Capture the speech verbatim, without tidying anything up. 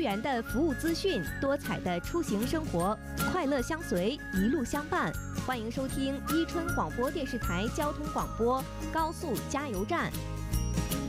元的服务资讯，多彩的出行生活，快乐相随，一路相伴。欢迎收听伊春广播电视台交通广播高速加油站。